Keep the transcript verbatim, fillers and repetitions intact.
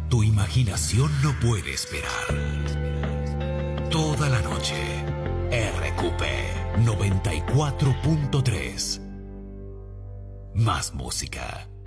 Tu imaginación no puede esperar. Toda la noche, R Q P noventa y cuatro punto tres. Más música.